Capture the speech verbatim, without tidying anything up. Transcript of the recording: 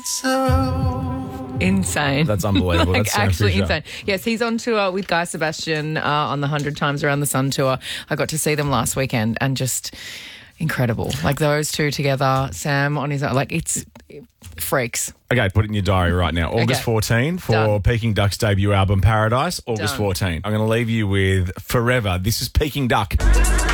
So insane. That's unbelievable. like That's Sam actually Fisher. insane. Yes, he's on tour with Guy Sebastian uh, on the Hundred Times Around the Sun tour. I got to see them last weekend and just incredible. Like those two together, Sam on his own, like it's freaks. Okay, put it in your diary right now. August Okay. fourteenth for Done. Peking Duck's debut album, Paradise. August Done. fourteenth. I'm going to leave you with Forever. This is Peking Duck.